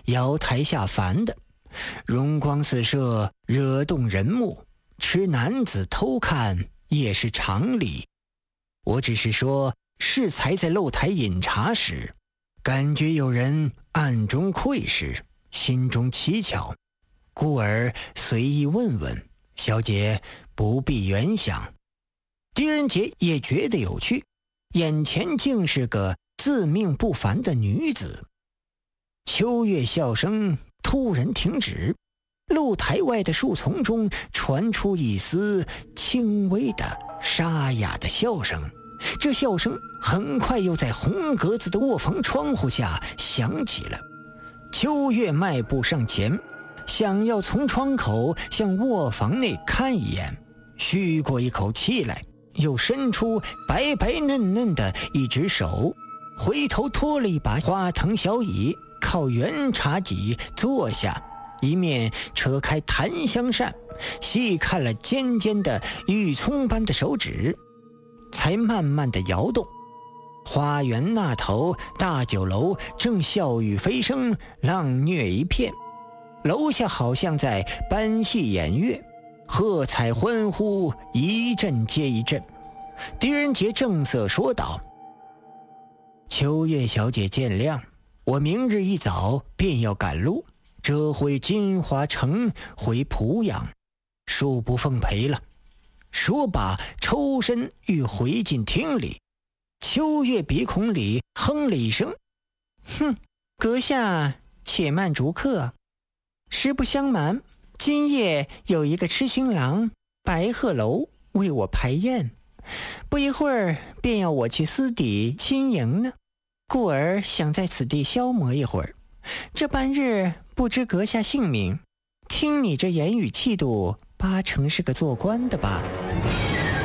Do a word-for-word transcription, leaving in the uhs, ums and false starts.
瑶台下凡的，荣光四射，惹动人目，持男子偷看也是常理。我只是说，适才在露台饮茶时，感觉有人暗中窥视，心中蹊跷，故而随意问问，小姐不必远想。狄仁杰也觉得有趣，眼前竟是个自命不凡的女子。秋月笑声突然停止，露台外的树丛中传出一丝轻微的沙哑的笑声，这笑声很快又在红格子的卧房窗户下响起了。秋月迈步上前，想要从窗口向卧房内看一眼，吁过一口气来，又伸出白白嫩嫩的一只手，回头拖了一把花藤小椅，靠圆茶几坐下，一面扯开檀香扇，细看了尖尖的玉葱般的手指，才慢慢的摇动。花园那头大酒楼正笑语飞声，浪虐一片，楼下好像在搬戏演乐，喝彩欢呼一阵接一阵。狄仁杰正色说道：秋月小姐见谅，我明日一早便要赶路，折回金华城回濮阳，恕不奉陪了。说罢抽身欲回进厅里。秋月鼻孔里哼了一声：哼，阁下且慢逐客。实不相瞒，今夜有一个痴心郎白鹤楼为我排宴，不一会儿便要我去私底亲迎呢，故而想在此地消磨一会儿。这半日不知阁下姓名，听你这言语气度，八成是个做官的吧。